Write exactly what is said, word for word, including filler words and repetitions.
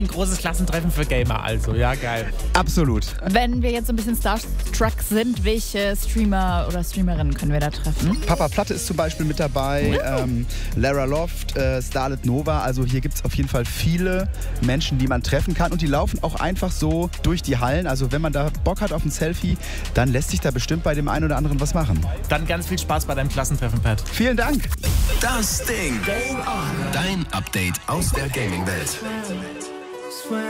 Ein großes Klassentreffen für Gamer also, ja geil. Absolut. Wenn wir jetzt so ein bisschen Starstruck sind, welche Streamer oder Streamerinnen können wir da treffen? Papa Platte ist zum Beispiel mit dabei, ähm, Lara Loft, äh, Starlet Nova. Also hier gibt es auf jeden Fall viele Menschen, die man treffen kann. Und die laufen auch einfach so durch die Hallen. Also wenn man da Bock hat auf ein Selfie, dann lässt sich da bestimmt bei dem einen oder anderen was machen. Dann ganz viel Spaß bei deinem Klassentreffen, Pat. Vielen Dank. Das Ding. Dein Update aus der Gaming-Welt.